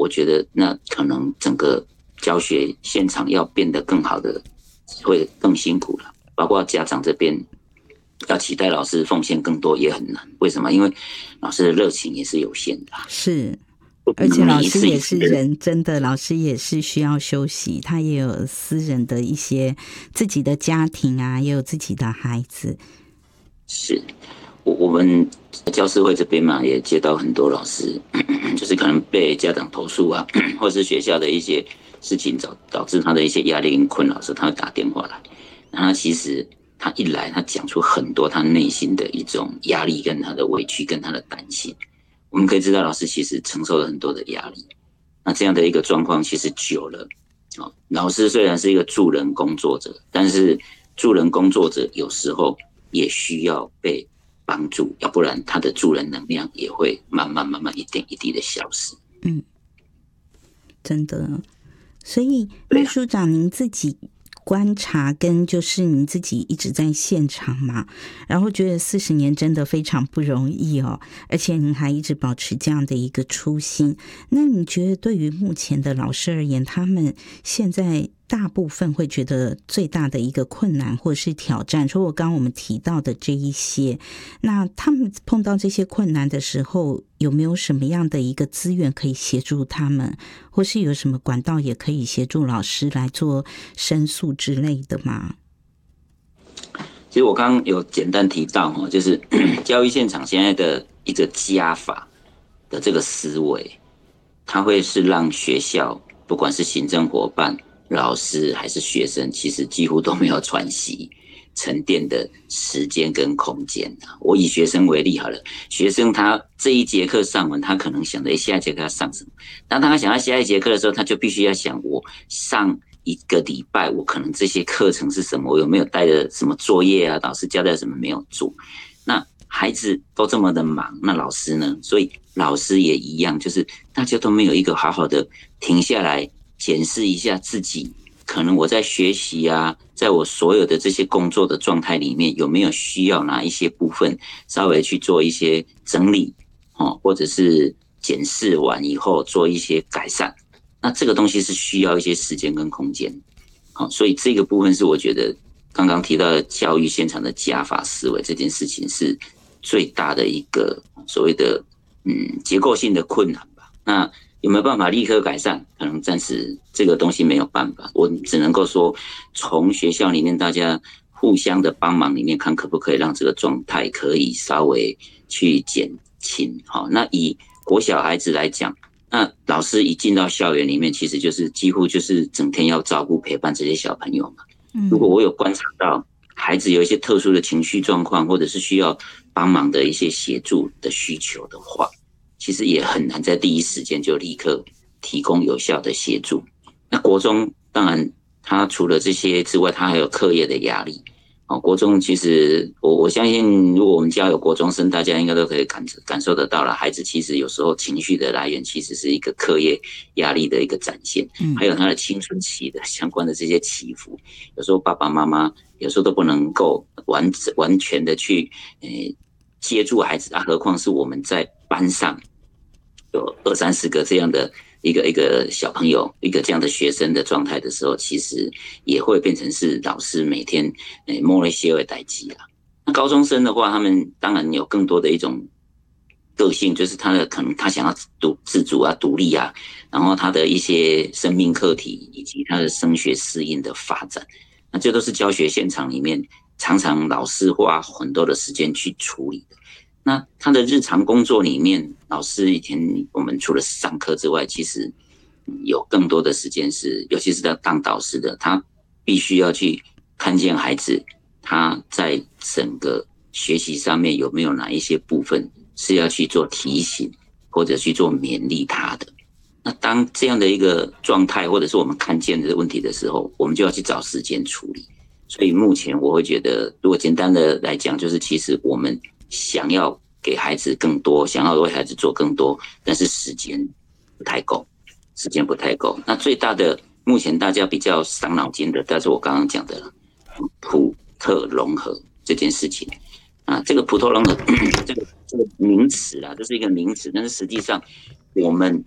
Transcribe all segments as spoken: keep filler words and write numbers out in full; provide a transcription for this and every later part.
我觉得那可能整个教学现场要变得更好的，会更辛苦了。包括家长这边要期待老师奉献更多也很难。为什么？因为老师的热情也是有限的。 是。而且老师也是人，真的，老师也是需要休息，他也有私人的一些自己的家庭啊，也有自己的孩子。 是，我我们教师会这边嘛，也接到很多老师，就是可能被家长投诉啊，或是学校的一些事情导导致他的一些压力跟困扰时，他会打电话来。那他其实他一来，他讲出很多他内心的一种压力，跟他的委屈，跟他的担心。我们可以知道，老师其实承受了很多的压力。那这样的一个状况，其实久了，哦，老师虽然是一个助人工作者，但是助人工作者有时候也需要被帮助，要不然他的助人能量也会慢慢慢慢一点一滴的消失。 嗯，真的。所以秘书长，您自己观察跟就是你自己一直在现场嘛，然后觉得四十年真的非常不容易哦，而且您还一直保持这样的一个初心。那你觉得对于目前的老师而言，他们现在大部分会觉得最大的一个困难或是挑战，除了刚刚我们提到的这一些，那他们碰到这些困难的时候，有没有什么样的一个资源可以协助他们，或是有什么管道也可以协助老师来做申诉之类的吗？ 其实我刚刚有简单提到，就是教育现场现在的一个加法的这个思维，它会是让学校不管是行政伙伴、老师还是学生，其实几乎都没有喘息沉淀的时间跟空间。我以学生为例好了，学生他这一节课上完，他可能想着下一节课要上什么。当他想到下一节课的时候，他就必须要想，我上一个礼拜我可能这些课程是什么，我有没有带的什么作业啊，老师交代什么没有做。那孩子都这么的忙，那老师呢？所以老师也一样，就是大家都没有一个好好的停下来检视一下自己，可能我在学习啊，在我所有的这些工作的状态里面，有没有需要哪一些部分稍微去做一些整理，哦，或者是检视完以后做一些改善。那这个东西是需要一些时间跟空间，好，所以这个部分是我觉得刚刚提到的教育现场的加法思维这件事情是最大的一个所谓的嗯结构性的困难吧。那有没有办法立刻改善？可能暂时这个东西没有办法，我只能够说从学校里面大家互相的帮忙里面看可不可以让这个状态可以稍微去减轻。好，那以国小孩子来讲，那老师一进到校园里面，其实就是几乎就是整天要照顾陪伴这些小朋友嘛。如果我有观察到孩子有一些特殊的情绪状况，或者是需要帮忙的一些协助的需求的话，其实也很难在第一时间就立刻提供有效的协助。那国中当然他除了这些之外，他还有课业的压力。哦，国中其实我我相信，如果我们家有国中生，大家应该都可以感感受得到了。孩子其实有时候情绪的来源，其实是一个课业压力的一个展现，还有他的青春期的相关的这些起伏。有时候爸爸妈妈有时候都不能够完完全的去呃接住孩子啊，何况是我们在班上有二三十个这样的一个一个小朋友，一个这样的学生的状态的时候，其实也会变成是老师每天诶摸一些为代际啊。那高中生的话，他们当然有更多的一种个性，就是他的可能他想要独自主啊、独立啊，然后他的一些生命课题以及他的升学适应的发展，那这都是教学现场里面常常老师花很多的时间去处理的。那他的日常工作里面，老师以前我们除了上课之外，其实有更多的时间是，尤其是他当导师的，他必须要去看见孩子他在整个学习上面有没有哪一些部分是要去做提醒或者去做勉励他的。那当这样的一个状态或者是我们看见的问题的时候，我们就要去找时间处理。所以目前我会觉得，如果简单的来讲，就是其实我们想要给孩子更多，想要为孩子做更多，但是时间不太够，时间不太够。那最大的目前大家比较伤脑筋的，但是我刚刚讲的普特融合这件事情啊，这个普特融合这个这个名词啦，这是一个名词，但是实际上我们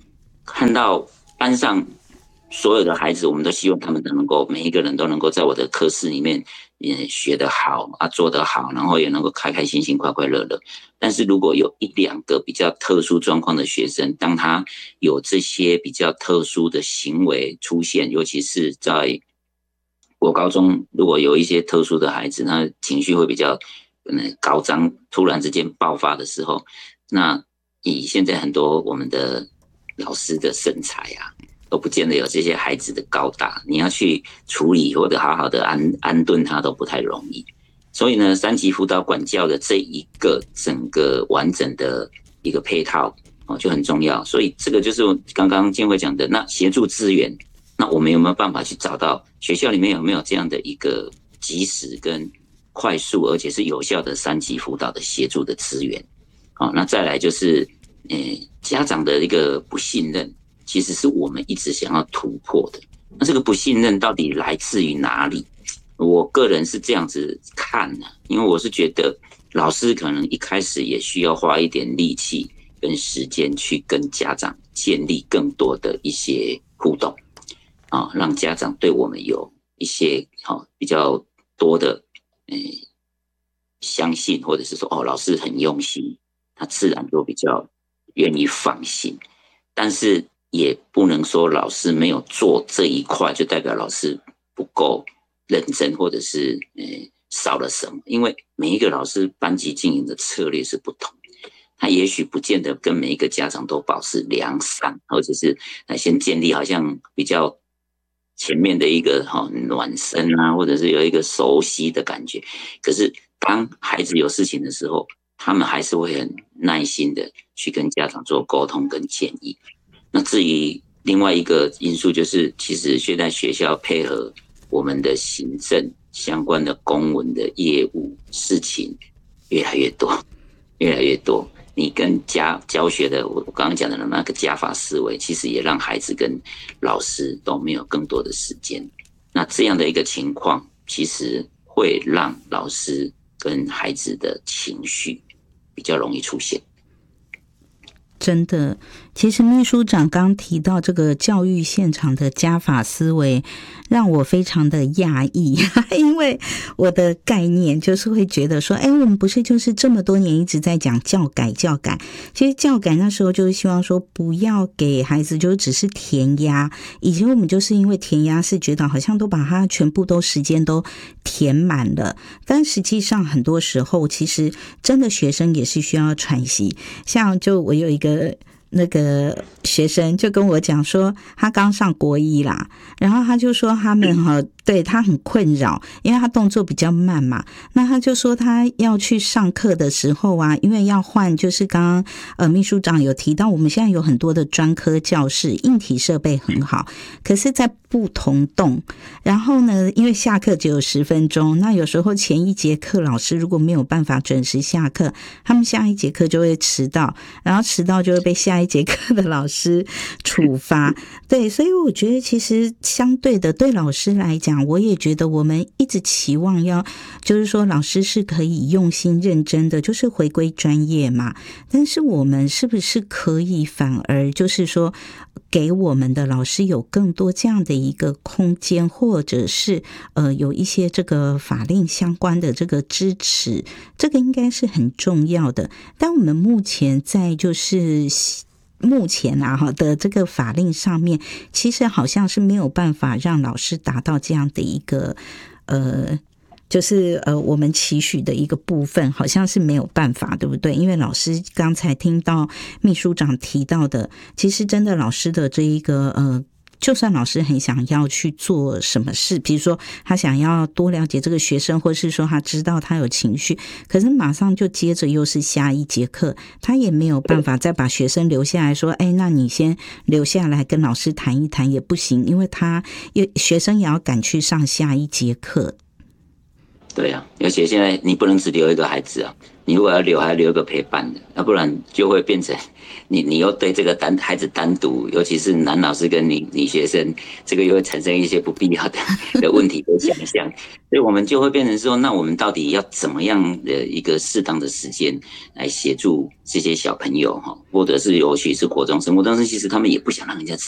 看到班上所有的孩子，我们都希望他们都能够每一个人都能够在我的课室里面也学得好啊，做得好，然后也能够开开心心、快快乐乐。但是如果有一两个比较特殊状况的学生，当他有这些比较特殊的行为出现，尤其是在国高中，如果有一些特殊的孩子，他情绪会比较高涨，突然之间爆发的时候，那以现在很多我们的老师的身材啊，都不见得有这些孩子的高大，你要去处理或者好好的安安顿他都不太容易。所以呢，三级辅导管教的这一个整个完整的一个配套哦就很重要。所以这个就是刚刚建辉讲的，那协助资源，那我们有没有办法去找到学校里面有没有这样的一个及时跟快速而且是有效的三级辅导的协助的资源？好，那再来就是，呃，家长的一个不信任，其实是我们一直想要突破的。那这个不信任到底来自于哪里？我个人是这样子看的，因为我是觉得老师可能一开始也需要花一点力气跟时间去跟家长建立更多的一些互动，啊，让家长对我们有一些好比较多的，呃，相信，或者是说哦，老师很用心。他自然就比较愿意放心，但是也不能说老师没有做这一块就代表老师不够认真，或者是、呃、少了什么。因为每一个老师班级经营的策略是不同，他也许不见得跟每一个家长都保持良善，或者是先建立好像比较前面的一个、哦、暖身啊，或者是有一个熟悉的感觉。可是当孩子有事情的时候，他们还是会很耐心的去跟家长做沟通跟建议。那至于另外一个因素，就是其实现在学校配合我们的行政相关的公文的业务事情越来越多，越来越多。你跟家教学的，我刚刚讲的那个家法思维，其实也让孩子跟老师都没有更多的时间。那这样的一个情况，其实会让老师跟孩子的情绪比较容易出现。 真的，其实秘书长刚提到这个教育现场的家法思维，让我非常的讶异，因为我的概念就是会觉得说，哎，我们不是就是这么多年一直在讲教改教改，其实教改那时候就是希望说不要给孩子就只是填鸭，以前我们就是因为填鸭是觉得好像都把它全部都时间都填满了，但实际上很多时候其实真的学生也是需要喘息。像就我有一个那个学生就跟我讲说，他刚上国一啦，然后他就说他们哈，对他很困扰，因为他动作比较慢嘛。那他就说他要去上课的时候啊，因为要换，就是刚刚呃秘书长有提到，我们现在有很多的专科教室，硬体设备很好，可是在不同栋。然后呢，因为下课只有十分钟，那有时候前一节课老师如果没有办法准时下课，他们下一节课就会迟到，然后迟到就会被下一节课的老师处罚。对，所以我觉得其实相对的，对老师来讲，我也觉得我们一直期望要，就是说老师是可以用心认真的，就是回归专业嘛。但是我们是不是可以反而就是说，给我们的老师有更多这样的一个空间，或者是呃有一些这个法令相关的这个支持，这个应该是很重要的。但我们目前在就是目前啊的这个法令上面，其实好像是没有办法让老师达到这样的一个呃。就是呃，我们期许的一个部分好像是没有办法，对不对？因为老师刚才听到秘书长提到的，其实真的老师的这一个呃，就算老师很想要去做什么事，比如说他想要多了解这个学生，或是说他知道他有情绪，可是马上就接着又是下一节课，他也没有办法再把学生留下来说，哎，那你先留下来跟老师谈一谈也不行，因为他学生也要赶去上下一节课。 对啊，而且现在你不能只留一个孩子啊， 你如果要留，还要留一个陪伴的，要不然就会变成你你又对这个单孩子单独，尤其是男老师跟女女学生，这个又会产生一些不必要的的问题跟想象，所以我们就会变成说，那我们到底要怎么样的一个适当的时间来协助这些小朋友哈，或者是尤其是国中生，国中生其实他们也不想让人家知